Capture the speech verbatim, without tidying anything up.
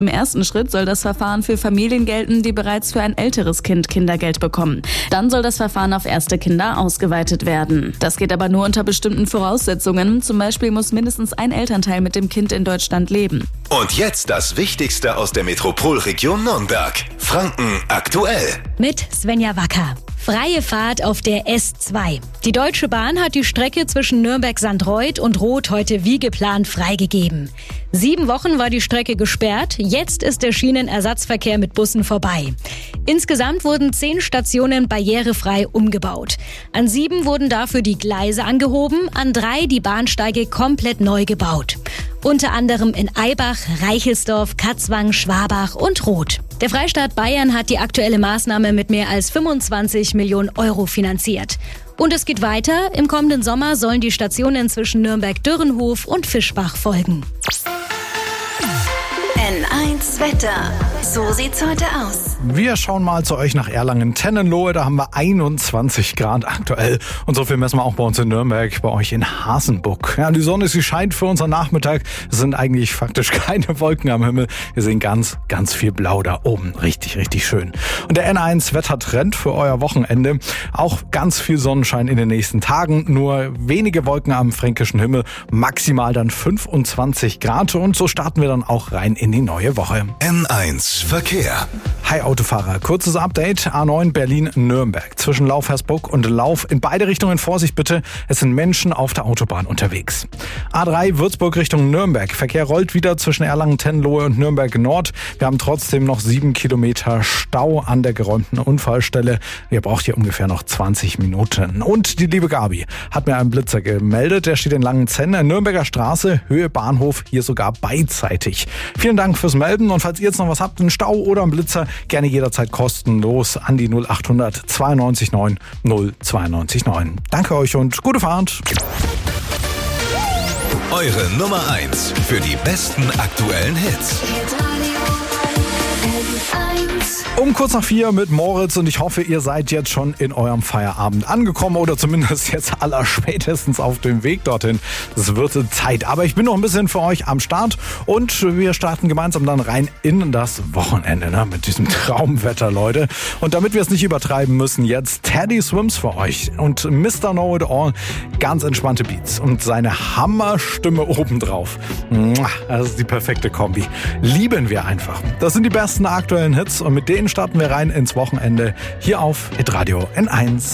Im ersten Schritt soll das Verfahren für Familien gelten, die bereits für ein älteres Kind Kindergeld bekommen. Dann soll das Verfahren auf erste Kinder ausgeweitet werden. Das geht aber nur unter bestimmten Voraussetzungen. Zum Beispiel muss mindestens ein Elternteil mit dem Kind in Deutschland leben. Und jetzt das Wichtigste aus der Metropolregion Nürnberg. Franken aktuell. Mit Svenja Wacker. Freie Fahrt auf der S zwei. Die Deutsche Bahn hat die Strecke zwischen Nürnberg-Sandreuth und Roth heute wie geplant freigegeben. Sieben Wochen war die Strecke gesperrt, jetzt ist der Schienenersatzverkehr mit Bussen vorbei. Insgesamt wurden zehn Stationen barrierefrei umgebaut. An sieben wurden dafür die Gleise angehoben, an drei die Bahnsteige komplett neu gebaut. Unter anderem in Eibach, Reichelsdorf, Katzwang, Schwabach und Roth. Der Freistaat Bayern hat die aktuelle Maßnahme mit mehr als fünfundzwanzig Millionen Euro finanziert. Und es geht weiter. Im kommenden Sommer sollen die Stationen zwischen Nürnberg-Dürrenhof und Fischbach folgen. N eins Wetter. So sieht's heute aus. Wir schauen mal zu euch nach Erlangen-Tennenlohe. Da haben wir einundzwanzig Grad aktuell. Und so viel messen wir auch bei uns in Nürnberg, bei euch in Hasenbuck. Ja, die Sonne, sie scheint für unseren Nachmittag. Es sind eigentlich faktisch keine Wolken am Himmel. Wir sehen ganz, ganz viel Blau da oben. Richtig, richtig schön. Und der N eins Wettertrend für euer Wochenende. Auch ganz viel Sonnenschein in den nächsten Tagen. Nur wenige Wolken am fränkischen Himmel. Maximal dann fünfundzwanzig Grad. Und so starten wir dann auch rein in die neue Woche. N eins Verkehr. Hi Autofahrer, kurzes Update. A neun Berlin-Nürnberg. Zwischen Lauf-Hersbruck und Lauf in beide Richtungen Vorsicht bitte. Es sind Menschen auf der Autobahn unterwegs. A drei Würzburg Richtung Nürnberg. Verkehr rollt wieder zwischen Erlangen-Tennenlohe und Nürnberg-Nord. Wir haben trotzdem noch sieben Kilometer Stau an der geräumten Unfallstelle. Ihr braucht hier ungefähr noch zwanzig Minuten. Und die liebe Gabi hat mir einen Blitzer gemeldet. Der steht in Langenzenn, Nürnberger Straße, Höhe Bahnhof, hier sogar beidseitig. Vielen Dank fürs Melden und falls ihr jetzt noch was habt, einen Stau oder einen Blitzer, gerne jederzeit kostenlos an die null achthundert zweiundneunzig neun null zweiundneunzig neun. Danke euch und gute Fahrt. Eure Nummer eins für die besten aktuellen Hits. Um kurz nach vier mit Moritz und ich hoffe, ihr seid jetzt schon in eurem Feierabend angekommen oder zumindest jetzt allerspätestens auf dem Weg dorthin. Es wird Zeit, aber ich bin noch ein bisschen für euch am Start und wir starten gemeinsam dann rein in das Wochenende, ne? Mit diesem Traumwetter, Leute. Und damit wir es nicht übertreiben müssen, jetzt Teddy Swims für euch und Mister Know It All, ganz entspannte Beats und seine Hammerstimme obendrauf. Das ist die perfekte Kombi. Lieben wir einfach. Das sind die besten aktuellen Hits und mit denen starten wir rein ins Wochenende hier auf Hitradio N eins.